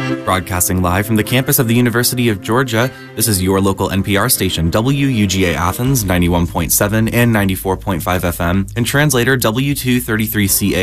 Broadcasting live from the campus of the University of Georgia, this is your local NPR station, WUGA Athens, 91.7 and 94.5 FM, and translator W233CA